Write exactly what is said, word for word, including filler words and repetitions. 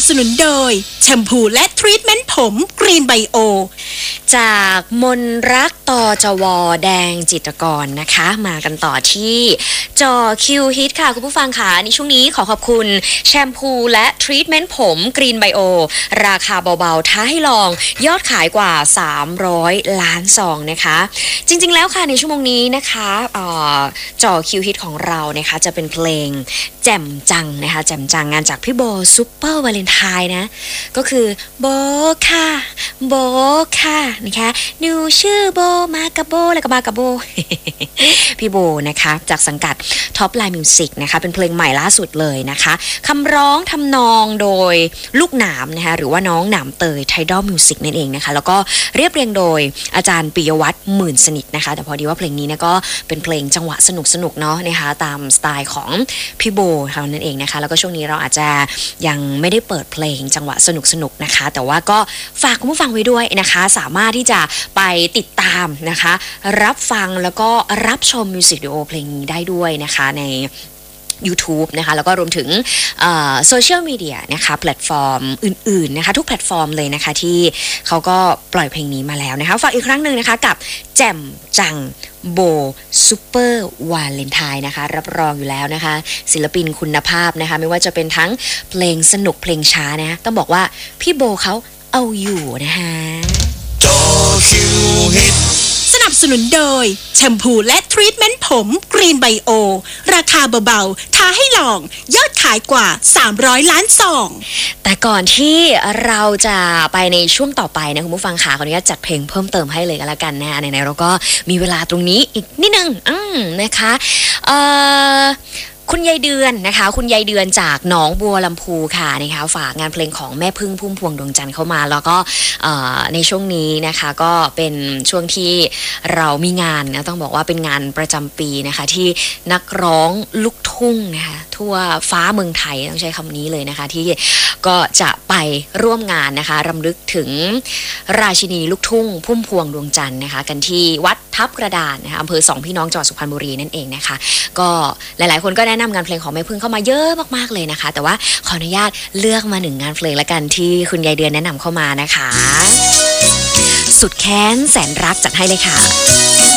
สนุนโดยแชมพูและทรีทเมนต์ผมกรีนไบโอจากมนรักตจวแดงจิตรกรนะคะมากันต่อที่จอคิวฮิตค่ะคุณผู้ฟังค่ะในช่วงนี้ขอขอบคุณแชมพูและทรีทเมนต์ผมกรีนไบโอราคาเบาๆท้าให้ลองยอดขายกว่าสามร้อยล้านซองนะคะจริงๆแล้วค่ะในชั่วโมงนี้นะคะจอคิวฮิตของเรานะคะจะเป็นเพลงแจ่มจังนะคะแจ่มจังงานจากพี่โบซุปเปอร์วาเลนไทน์นะก็คือโบค่ะโบค่ะนะคะหนูชื่อโบมากับโบแล้วก็มากับโบ พี่โบนะคะจากสังกัดท็อปไลน์มิวสิกนะคะเป็นเพลงใหม่ล่าสุดเลยนะคะคำร้องทำนองโดยลูกหนามนะคะหรือว่าน้องหนามเตยไทดอลมิวสิกนั่นเองนะคะแล้วก็เรียบเรียงโดยอาจารย์ปิยวัฒน์หมื่นสนิทนะคะแต่พอดีว่าเพลงนี้เนี่ยก็เป็นเพลงจังหวะสนุกสนุกเนาะนะคะตามสไตล์ของพี่โบเขานั่นเองนะคะแล้วก็ช่วงนี้เราอาจจะยังไม่ได้เปิดเพลงจังหวะสนุกสนุกนะคะแต่ว่าก็ฝากคุณผู้ฟังไว้ด้วยนะคะสามารถที่จะไปติดตามนะคะรับฟังแล้วก็รับชมมิวสิกวิดีโอเพลงนี้ได้ด้วยนะคะในYouTube นะคะแล้วก็รวมถึงโซเชียลมีเดียนะคะแพลตฟอร์มอื่นๆนะคะทุกแพลตฟอร์มเลยนะคะที่เขาก็ปล่อยเพลงนี้มาแล้วนะคะฝากอีกครั้งหนึ่งนะคะกับแจ่มจังโบซูเปอร์วาเลนไทน์นะคะรับรองอยู่แล้วนะคะศิลปินคุณภาพนะคะไม่ว่าจะเป็นทั้งเพลงสนุกเพลงช้านะต้องบอกว่าพี่โบเขาเอาอยู่นะคะจอคิวฮิตสนับสนุนโดยแชมพูและทรีทเมนต์ผมกรีนไบโอราคาเบาๆท้าให้ลองยอดขายกว่าสามร้อยล้านซองแต่ก่อนที่เราจะไปในช่วงต่อไปนะคุณผู้ฟังค่ะขออนุญาตจัดเพลงเพิ่มเติมให้เลยก็แล้วกันนะไหนๆเราก็มีเวลาตรงนี้อีกนิดนึงอืมนะคะเอ่อคุณยายเดือนนะคะคุณยายเดือนจากหนองบัวลำพูค่ะนะคะฝากงานเพลงของแม่พึ่งพุ่มพวงดวงจันทร์เข้ามาแล้วก็ในช่วงนี้นะคะก็เป็นช่วงที่เรามีงานนะต้องบอกว่าเป็นงานประจำปีนะคะที่นักร้องลูกทุ่งนะคะทั่วฟ้าเมืองไทยต้องใช้คำนี้เลยนะคะที่ก็จะไปร่วมงานนะคะรำลึกถึงราชินีลูกทุ่งพุ่มพวงดวงจันทร์นะคะกันที่วัดทับกระดานนะคะอำเภอสองพี่น้องจังหวัดสุพรรณบุรีนั่นเองนะคะก็หลายๆคนก็แนะนำงานเพลงของแม่พึ่งเข้ามาเยอะมากๆเลยนะคะแต่ว่าขออนุญาตเลือกมาหนึ่งงานเพลงละกันที่คุณยายเดือนแนะนำเข้ามานะคะสุดแค้นแสนรักจัดให้เลยค่ะ